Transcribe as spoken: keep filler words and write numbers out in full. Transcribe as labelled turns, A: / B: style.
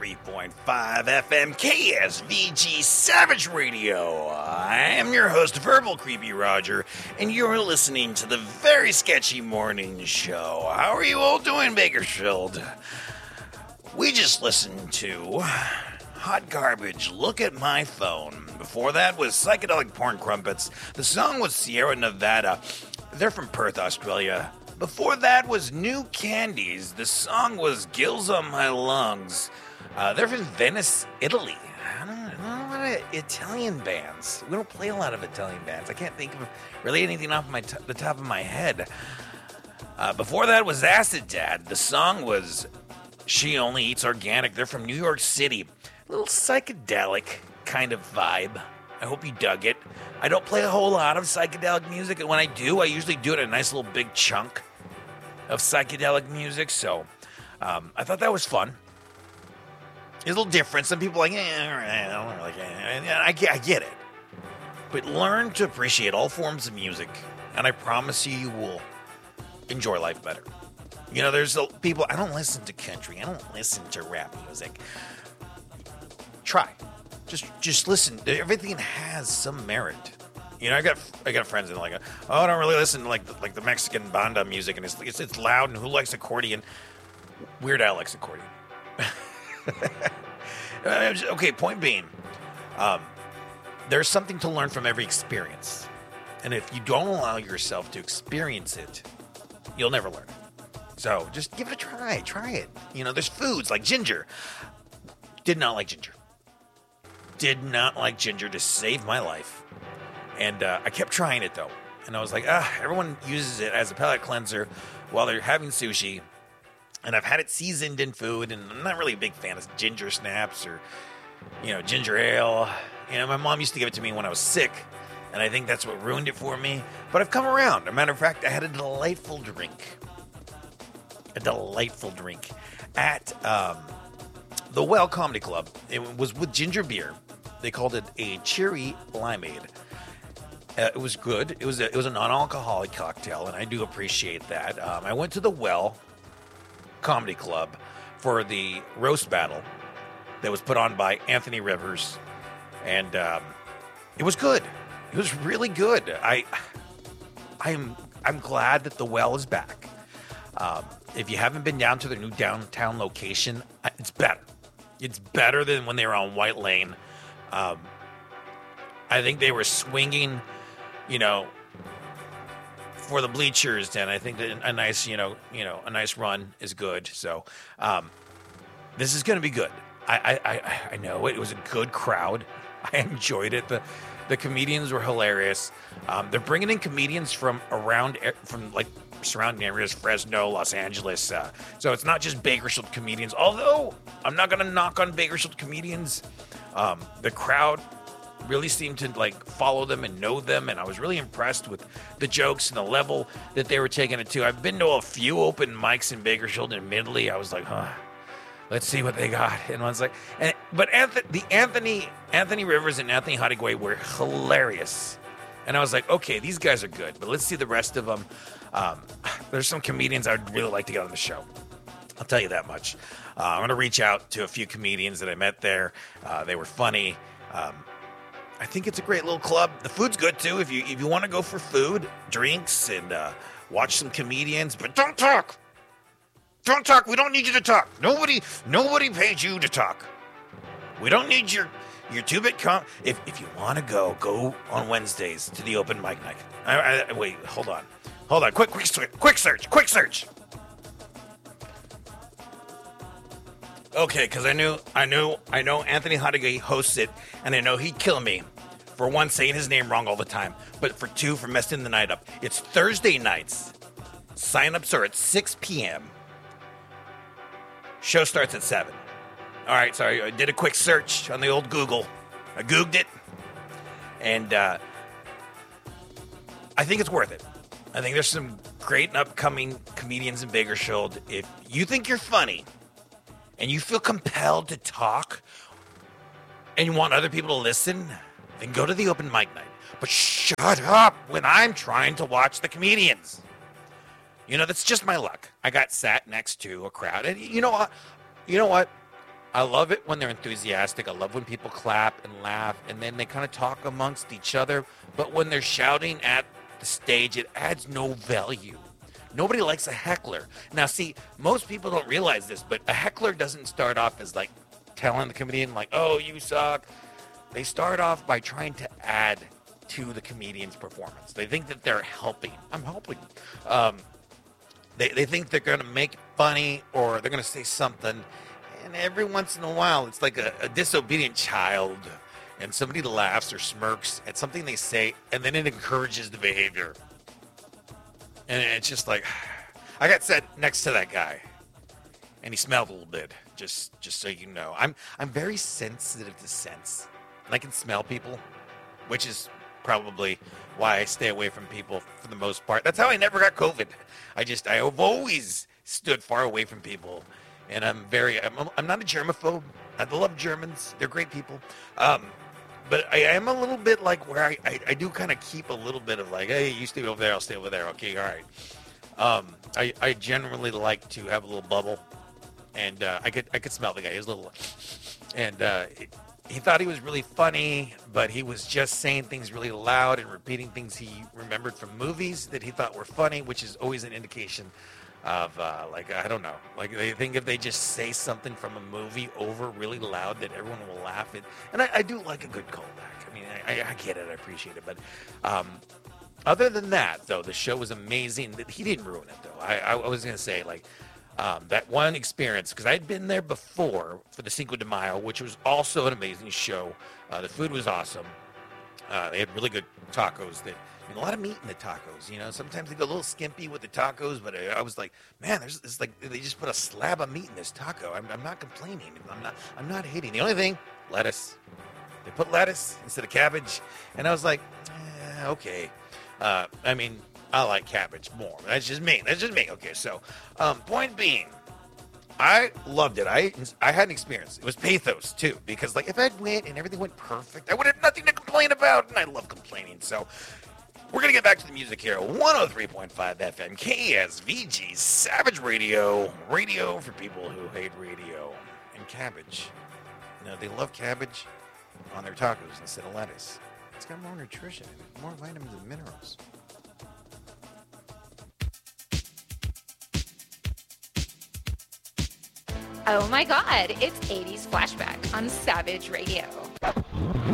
A: three point five F M K S V G Savage Radio. I am your host, Verbal Creepy Roger, and you're listening to the Very Sketchy Morning Show. How are you all doing, Bakersfield? We just listened to Hot Garbage, Look at My Phone. Before that was Psychedelic Porn Crumpets. The song was Sierra Nevada. They're from Perth, Australia. Before that was New Candies. The song was Gills on My Lungs. Uh, they're from Venice, Italy. I don't, I don't know a lot of Italian bands. We don't play a lot of Italian bands. I can't think of really anything off my t- the top of my head. Uh, before that was Acid Dad. The song was She Only Eats Organic. They're from New York City. A little psychedelic kind of vibe. I hope you dug it. I don't play a whole lot of psychedelic music, and when I do, I usually do it a nice little big chunk of psychedelic music, so um, I thought that was fun. It's a little different. Some people are like, eh, I don't like it. I get, I get it. But learn to appreciate all forms of music, and I promise you, you will enjoy life better. You know, there's people, I don't listen to country. I don't listen to rap music. Try. Just just listen. Everything has some merit. You know, I got I got friends that are like, oh, I don't really listen to like the, like the Mexican banda music, and it's, it's it's loud, and who likes accordion? Weird Al likes accordion. Okay, point being, um, there's something to learn from every experience, and if you don't allow yourself to experience it, you'll never learn it. So just give it a try. Try it. You know, there's foods like ginger. Did not like ginger. Did not like ginger to save my life. And uh, I kept trying it, though. And I was like, ah, everyone uses it as a palate cleanser while they're having sushi. And I've had it seasoned in food, and I'm not really a big fan of ginger snaps or, you know, ginger ale. You know, my mom used to give it to me when I was sick, and I think that's what ruined it for me. But I've come around. As a matter of fact, I had a delightful drink. A delightful drink at um, the Well Comedy Club. It was with ginger beer. They called it a cherry limeade. Uh, it was good. It was a, it was a non-alcoholic cocktail, and I do appreciate that. Um, I went to the Well Comedy Club for the roast battle that was put on by Anthony Rivers, and um, it was good. It was really good. I I'm I'm glad that the Well is back. Um, if you haven't been down to their new downtown location, it's better. It's better than when they were on White Lane. Um, I think they were swinging, you know, for the bleachers, and I think that a nice, you know, you know, a nice run is good. So, um, this is going to be good. I, I, I, I know it. It was a good crowd. I enjoyed it. The, the comedians were hilarious. Um, they're bringing in comedians from around, from like surrounding areas, Fresno, Los Angeles. Uh, so it's not just Bakersfield comedians. Although I'm not going to knock on Bakersfield comedians. Um, the crowd really seemed to like follow them and know them, and I was really impressed with the jokes and the level that they were taking it to. I've been to a few open mics in Bakersfield, and admittedly, I was like, huh, let's see what they got. And I was like, and, but Anthony, the Anthony, Anthony Rivers and Anthony Hodigway were hilarious. And I was like, okay, these guys are good, but let's see the rest of them. Um, there's some comedians I would really like to get on the show. I'll tell you that much. Uh, I'm going to reach out to a few comedians that I met there. Uh, they were funny. Um, I think it's a great little club. The food's good, too. If you if you want to go for food, drinks, and uh, watch some comedians. But don't talk. Don't talk. We don't need you to talk. Nobody nobody paid you to talk. We don't need your, your two-bit com. If, if you want to go, go on Wednesdays to the open mic night. I, I, wait, hold on. Hold on. Quick, quick, quick search. Quick search. Okay, because I knew, I knew, I know Anthony Hodigay hosts it, and I know he'd kill me for one saying his name wrong all the time, but for two for messing the night up. It's Thursday nights. Sign-ups are at six p.m. Show starts at seven. All right, sorry, I did a quick search on the old Google. I Googled it, and uh, I think it's worth it. I think there's some great and upcoming comedians in Bakersfield. If you think you're funny, and you feel compelled to talk, and you want other people to listen, then go to the open mic night. But shut up when I'm trying to watch the comedians. You know, that's just my luck. I got sat next to a crowd, and you know what? You know what? I love it when they're enthusiastic. I love when people clap and laugh, and then they kind of talk amongst each other. But when they're shouting at the stage, it adds no value. Nobody likes a heckler. Now, see, most people don't realize this, but a heckler doesn't start off as like telling the comedian, like, oh, you suck. They start off by trying to add to the comedian's performance. They think that they're helping. I'm helping. Um, they, they think they're going to make it funny, or they're going to say something. And every once in a while, it's like a, a disobedient child, and somebody laughs or smirks at something they say, and then it encourages the behavior. And it's just like, I got sat next to that guy, and he smelled a little bit. Just, just so you know, I'm, I'm very sensitive to scents, and I can smell people, which is probably why I stay away from people for the most part. That's how I never got COVID. I just, I have always stood far away from people. And I'm very, I'm, I'm not a germaphobe. I love Germans. They're great people. Um, but I am a little bit like where I, I, I do kind of keep a little bit of like, hey, you stay over there, I'll stay over there. Okay, all right. Um, I, I generally like to have a little bubble. And uh, I could I could smell the guy. He was a little, and uh, it, he thought he was really funny, but he was just saying things really loud and repeating things he remembered from movies that he thought were funny, which is always an indication of uh, like, I don't know, like they think if they just say something from a movie over really loud that everyone will laugh at. And I, I do like a good callback. I mean, I, I get it, I appreciate it. But um, other than that, though, the show was amazing. He didn't ruin it, though. I, I was gonna say like um, that one experience, because I'd been there before for the Cinco de Mayo, which was also an amazing show. Uh, the food was awesome. Uh, they had really good tacos that. I mean, a lot of meat in the tacos, you know. Sometimes they go a little skimpy with the tacos, but I, I was like, man, there's it's like they just put a slab of meat in this taco. I'm, I'm not complaining. I'm not. I'm not hating. The only thing, lettuce. They put lettuce instead of cabbage, and I was like, eh, okay. Uh, I mean, I like cabbage more. That's just me. That's just me. Okay, so um, point being, I loved it. I I had an experience. It was pathos too, because like if I'd went and everything went perfect, I would have nothing to complain about, and I love complaining. So. We're going to get back to the music here. one oh three point five F M, K S V G, Savage Radio. Radio for people who hate radio. And cabbage. You know, they love cabbage on their tacos instead of lettuce. It's got more nutrition in it, more vitamins and minerals.
B: Oh my God, it's eighties Flashback on Savage Radio.